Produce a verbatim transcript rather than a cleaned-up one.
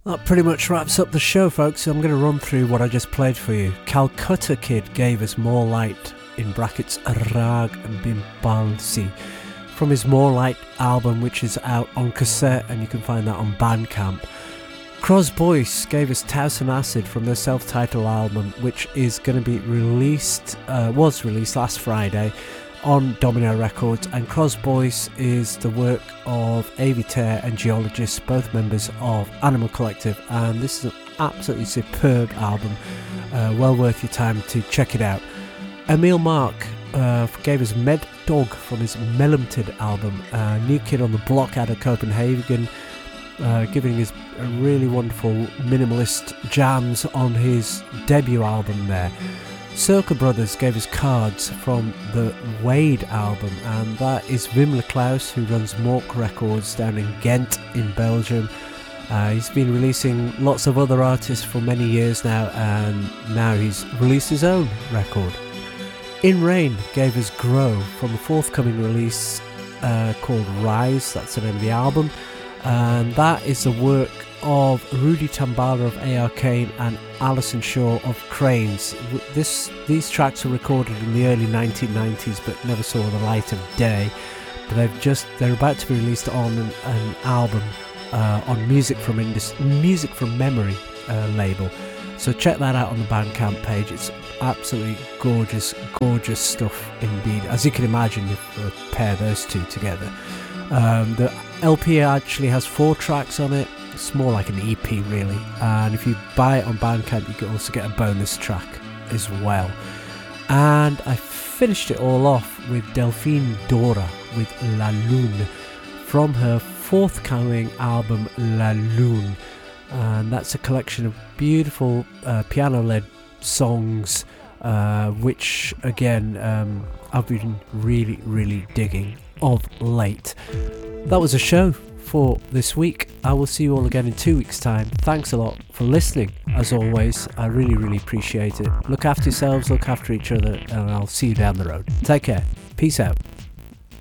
That pretty much wraps up the show, folks. I'm going to run through what I just played for you. Calcutta Kid gave us More Light, in brackets Rag Bimbalsi, from his More Light album, which is out on cassette, and you can find that on Bandcamp. Cros Boyce gave us Towson Acid from their self-titled album, which is going to be released, uh, was released last Friday on Domino Records, and Cros Boyce is the work of Avi Tare and Geologist, both members of Animal Collective, and this is an absolutely superb album, uh, well worth your time to check it out. Emil Mark uh, gave us Med Dog from his Melumted album, uh, New Kid on the Block out of Copenhagen, uh, giving us a really wonderful minimalist jams on his debut album there. Circle Brothers gave us Cards from the Wade album, and that is Wim Klaus, who runs Mork Records down in Ghent in Belgium. Uh, he's been releasing lots of other artists for many years now, and now he's released his own record. In Rain gave us Grow from a forthcoming release uh, called Rise, that's the name of the album, and that is the work of Rudy Tambala of A R Kane and Alison Shaw of Cranes. This, these tracks were recorded in the early nineteen nineties but never saw the light of day. But they've just they're about to be released on an, an album uh, on Music from Indus, Music from Memory uh, label. So check that out on the Bandcamp page. It's absolutely gorgeous, gorgeous stuff indeed. As you can imagine, if you pair those two together. Um, the L P actually has four tracks on it. It's more like an E P really, and if you buy it on Bandcamp you can also get a bonus track as well. And I finished it all off with Delphine Dora with La Lune from her forthcoming album La Lune, and that's a collection of beautiful uh, piano-led songs uh, which again um, I've been really really digging of late. That was a show for this week. I will see you all again in two weeks time. Thanks a lot for listening, as always. I really really appreciate it. Look after yourselves, look after each other, and I'll see you down the road. Take care. Peace out.